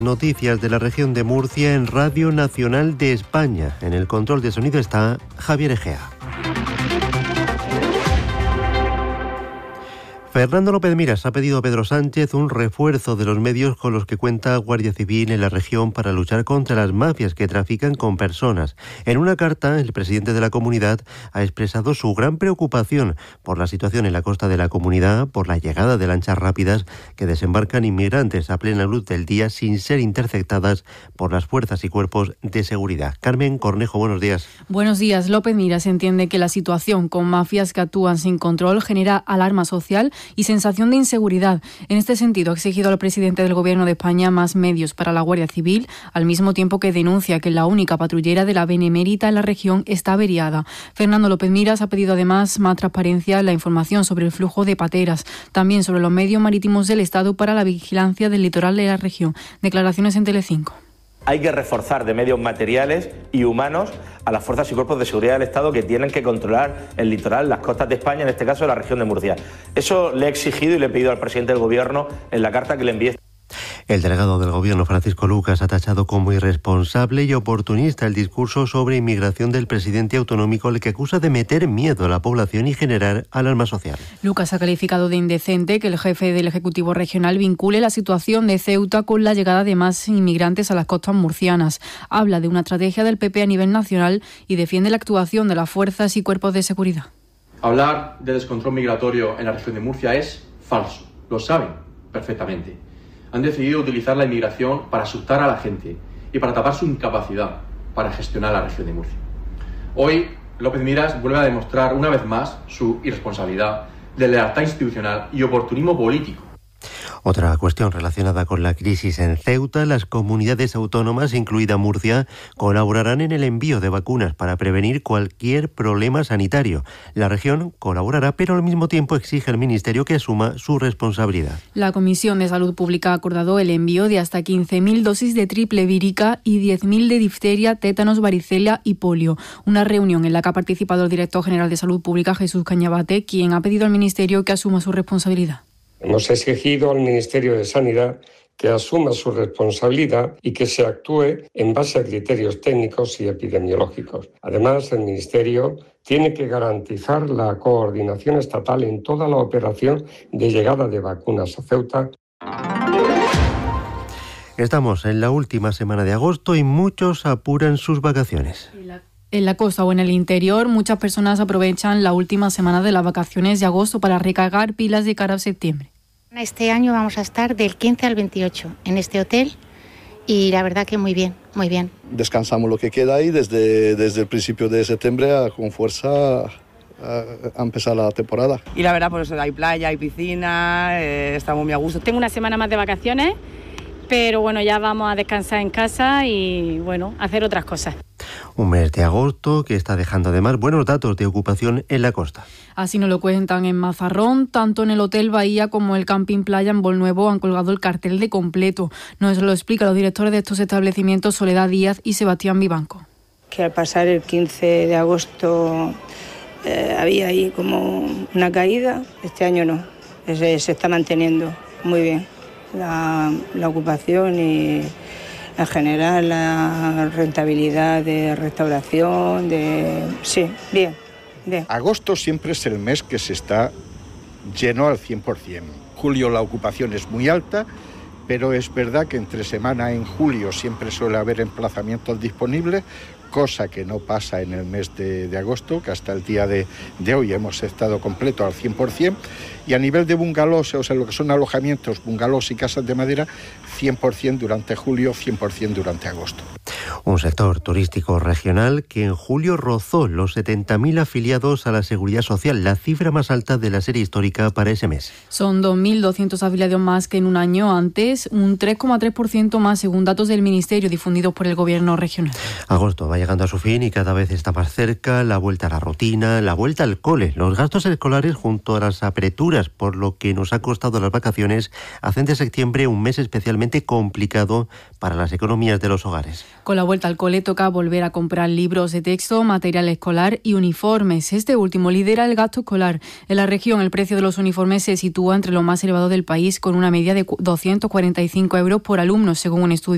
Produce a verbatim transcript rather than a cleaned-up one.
Noticias de la región de Murcia en Radio Nacional de España. En el control de sonido está Javier Egea. Fernando López Miras ha pedido a Pedro Sánchez un refuerzo de los medios con los que cuenta Guardia Civil en la región para luchar contra las mafias que trafican con personas. En una carta, el presidente de la comunidad ha expresado su gran preocupación por la situación en la costa de la comunidad, por la llegada de lanchas rápidas que desembarcan inmigrantes a plena luz del día sin ser interceptadas por las fuerzas y cuerpos de seguridad. Carmen Cornejo, buenos días. Buenos días. López Miras entiende que la situación con mafias que actúan sin control genera alarma social y sensación de inseguridad. En este sentido, ha exigido al presidente del Gobierno de España más medios para la Guardia Civil, al mismo tiempo que denuncia que la única patrullera de la Benemérita en la región está averiada. Fernando López Miras ha pedido además más transparencia en la información sobre el flujo de pateras, también sobre los medios marítimos del Estado para la vigilancia del litoral de la región. Declaraciones en Telecinco. Hay que reforzar de medios materiales y humanos a las fuerzas y cuerpos de seguridad del Estado que tienen que controlar el litoral, las costas de España, en este caso de la región de Murcia. Eso le he exigido y le he pedido al presidente del Gobierno en la carta que le envié. El delegado del Gobierno, Francisco Lucas, ha tachado como irresponsable y oportunista el discurso sobre inmigración del presidente autonómico, al que acusa de meter miedo a la población y generar alarma social. Lucas ha calificado de indecente que el jefe del Ejecutivo Regional vincule la situación de Ceuta con la llegada de más inmigrantes a las costas murcianas. Habla de una estrategia del P P a nivel nacional y defiende la actuación de las fuerzas y cuerpos de seguridad. Hablar de descontrol migratorio en la región de Murcia es falso. Lo saben perfectamente. Han decidido utilizar la inmigración para asustar a la gente y para tapar su incapacidad para gestionar la región de Murcia. Hoy, López Miras vuelve a demostrar una vez más su irresponsabilidad, deslealtad institucional y oportunismo político. Otra cuestión relacionada con la crisis en Ceuta: las comunidades autónomas, incluida Murcia, colaborarán en el envío de vacunas para prevenir cualquier problema sanitario. La región colaborará, pero al mismo tiempo exige al Ministerio que asuma su responsabilidad. La Comisión de Salud Pública ha acordado el envío de hasta quince mil dosis de triple vírica y diez mil de difteria, tétanos, varicela y polio. Una reunión en la que ha participado el director general de Salud Pública, Jesús Cañabate, quien ha pedido al Ministerio que asuma su responsabilidad. Hemos exigido al Ministerio de Sanidad que asuma su responsabilidad y que se actúe en base a criterios técnicos y epidemiológicos. Además, el Ministerio tiene que garantizar la coordinación estatal en toda la operación de llegada de vacunas a Ceuta. Estamos en la última semana de agosto y muchos apuran sus vacaciones. En la costa o en el interior, muchas personas aprovechan la última semana de las vacaciones de agosto para recargar pilas de cara a septiembre. Este año vamos a estar del quince al veintiocho en este hotel y la verdad que muy bien, muy bien. Descansamos lo que queda ahí desde, desde el principio de septiembre a, con fuerza a, a empezar la temporada. Y la verdad, por eso hay playa, hay piscina, eh, estamos muy a gusto. Tengo una semana más de vacaciones, pero bueno, ya vamos a descansar en casa y bueno, hacer otras cosas. Un mes de agosto que está dejando además buenos datos de ocupación en la costa. Así nos lo cuentan en Mazarrón. Tanto en el Hotel Bahía como el Camping Playa en Bolnuevo han colgado el cartel de completo. Nos lo explican los directores de estos establecimientos, Soledad Díaz y Sebastián Vivanco. Que al pasar el quince de agosto eh, había ahí como una caída. Este año no, se, se está manteniendo muy bien la, la ocupación y en general la rentabilidad de restauración, de sí, bien, bien. Agosto siempre es el mes que se está lleno al cien por ciento. Julio la ocupación es muy alta, pero es verdad que entre semana en julio siempre suele haber emplazamientos disponibles, cosa que no pasa en el mes de, de agosto, que hasta el día de, de hoy hemos estado completo al cien por ciento. Y a nivel de bungalows, o sea, lo que son alojamientos, bungalows y casas de madera, cien por ciento durante julio, cien por ciento durante agosto. Un sector turístico regional que en julio rozó los setenta mil afiliados a la Seguridad Social, la cifra más alta de la serie histórica para ese mes. Son dos mil doscientos afiliados más que en un año antes, un tres coma tres por ciento más según datos del Ministerio difundidos por el Gobierno regional. Agosto va llegando a su fin y cada vez está más cerca la vuelta a la rutina, la vuelta al cole. Los gastos escolares junto a las aperturas, por lo que nos ha costado las vacaciones, hacen de septiembre un mes especialmente complicado para las economías de los hogares. Con la vuelta al cole toca volver a comprar libros de texto, material escolar y uniformes. Este último lidera el gasto escolar. En la región el precio de los uniformes se sitúa entre los más elevados del país, con una media de doscientos cuarenta y cinco euros por alumno, según un estudio